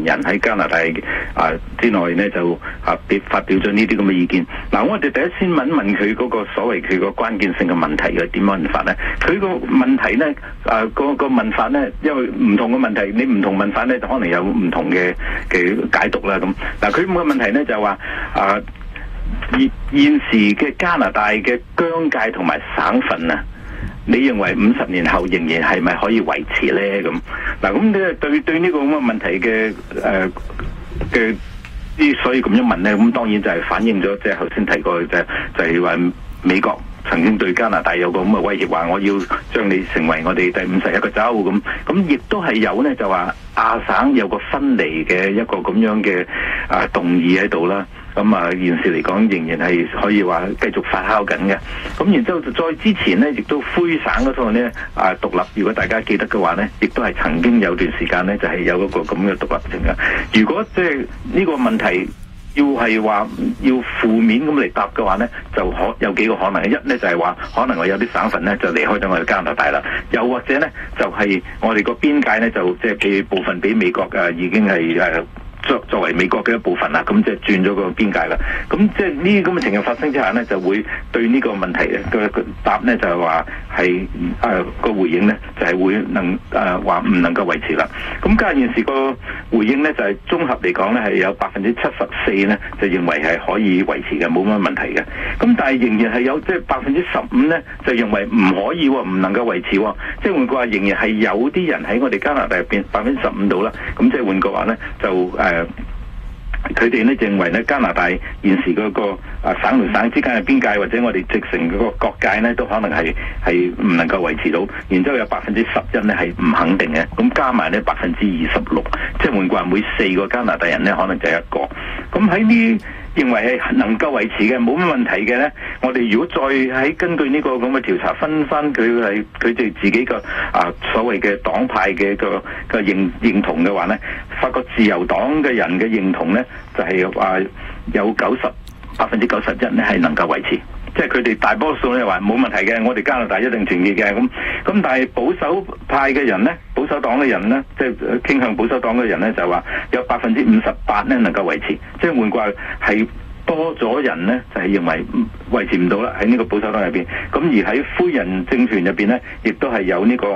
人喺加拿大之內呢，就發表咗呢啲咁嘅意見。我哋第一先問佢嗰個所謂佢個關鍵性嘅問題嘅點樣問法呢？佢個問題呢，個問法呢，因為唔同嘅問題，你唔同問法呢，就可能有唔同嘅解讀啦。咁佢個問題呢，就話現時嘅加拿大嘅疆界同埋省份啊，你認為50年後仍然係咪可以維持呢？咁對呢個咁嘅問題嘅所以咁樣問呢，咁當然就係反映咗即係頭先提過就係話美國曾經對加拿大有個咁嘅威脅，話我要將你成為我哋第51個州咁亦都係有呢，就話亞省有個分離嘅一個咁樣嘅動議喺度啦。現時嚟講仍然係可以話繼續發酵緊嘅。咁然之後再之前呢，亦都灰省嗰度呢獨立，如果大家記得嘅話呢，亦都係曾經有段時間呢，就係有嗰個咁嘅獨立性嘅。如果即係呢個問題要係話要負面咁嚟答嘅話呢，就有幾個可能。一呢，就係話可能我有啲省份呢，就離開咗我哋加拿大啦，又或者呢，就係我哋個邊界呢，就即係俾部分俾美國已經係作為美國嘅一部分啦，咁即係轉咗個邊界啦。咁即係呢啲咁嘅情況發生之下呢，就會對呢個問題嘅答呢，就係話係個回應呢，就係會話唔能夠維持啦。咁家現時個回應呢，就係綜合嚟講呢，係有74%呢，就認為係可以維持嘅，冇乜問題嘅。咁但係仍然係有即係15%呢，就認為唔可以喎，唔能夠維持喎。即係換句話，仍然係有啲人喺我哋加拿大入邊15%度啦。咁即係換句話呢，就佢哋呢認為呢，加拿大現時嗰個省同省之間嘅邊界，或者我哋直成嗰個國界呢，都可能係唔能夠維持到。然之後有11%呢係唔肯定嘅，咁加埋呢26%，即係換句話，每4個加拿大人呢可能就一個。咁喺呢認為係能夠維持嘅冇乜問題嘅呢，我哋如果再根據呢個咁嘅調查分翻佢哋自己個所謂嘅黨派嘅個認同嘅話呢，發覺自由黨嘅人嘅認同呢，就係話有91%呢係能夠維持。即係佢哋大多數咧話冇問題嘅，我哋加拿大一定團結嘅咁。但係保守派嘅人呢，保守黨嘅人呢，即係傾向保守黨嘅人呢，就話有58%呢能夠維持。即係換句話係多咗人呢，就係認為維持唔到啦，喺呢個保守黨入邊。咁而喺灰人政權入邊呢，亦都係有呢個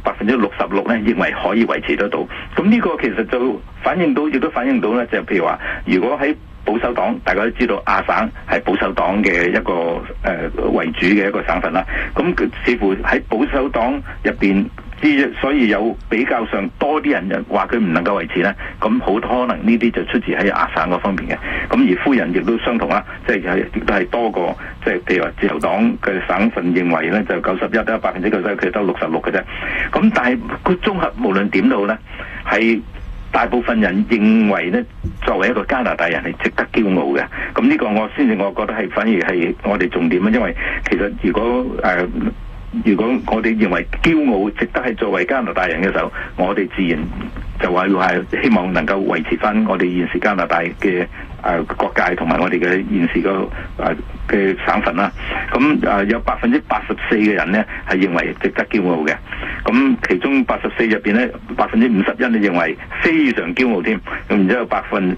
66%呢認為可以維持得到。咁呢個其實就反映到，亦都反映到呢，就譬如話，如果喺保守黨，大家都知道亞省係保守黨嘅一個為主嘅一個省份啦。咁似乎喺保守黨入邊，所以有比較上多啲人話佢唔能夠維持呢。咁好可能呢啲就出自喺亞省嗰方面嘅。咁而灰人亦都相同啦，即係亦都係多過即係譬如話自由黨嘅省份認為呢，就91得90%，佢得66嘅啫。咁但係佢綜合無論點到呢，係大部分人認為呢，作為一個加拿大人係值得驕傲嘅。咁呢個我覺得係反而係我哋重點啊，因為其實如果我哋認為驕傲值得係作為加拿大人嘅時候，我哋自然就話要係希望能夠維持翻我哋現時加拿大嘅國界同埋我哋嘅現時嘅省份啦。咁有84%嘅人呢係認為值得驕傲嘅。咁其中84%入邊呢，51%呢認為非常驕傲添。咁然之後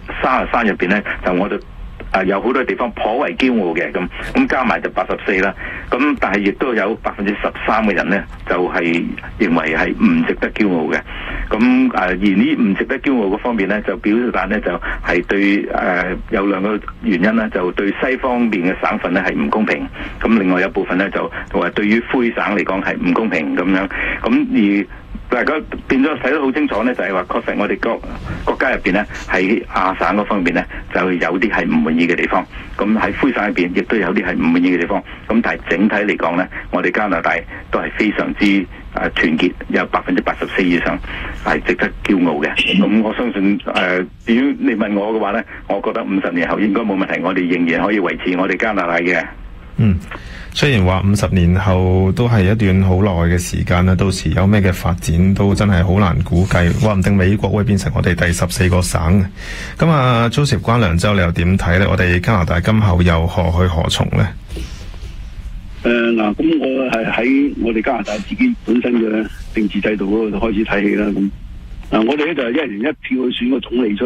33%入邊呢，就我哋有好多地方頗為驕傲嘅。咁加埋就84%啦。咁但係亦都有13%嘅人呢，就係認為係唔值得驕傲嘅。咁而呢唔值得驕傲嗰方面呢，就表達呢就係對有兩個原因啦，就對西方面嘅省份呢係唔公平。咁另外有部分呢，就話對於灰省嚟講係唔公平咁樣。咁而大家變咗睇得好清楚呢，就係話確實我哋國家入邊呢，喺亞省嗰方面呢，就有啲係唔滿意嘅地方。咁喺灰省入邊亦都有啲係唔滿意嘅地方。咁但係整體嚟講呢，我哋加拿大都係非常之團結，有84%以上係值得驕傲嘅。咁我相信至於你問我嘅話呢，我覺得50年後應該冇問題，我哋仍然可以維持我哋加拿大嘅。 雖然話50年後都係一段好耐嘅時間啦，到時有咩嘅發展都真係好難估計，話唔定美國會變成我哋第14個省。咁Joseph 關良州你又點睇呢？我哋加拿大今後又何去何從呢？ 咁我係喺我哋加拿大自己本身嘅政治制度嗰度開始睇戲啦。咁我哋咧就係1人1票去選個總理出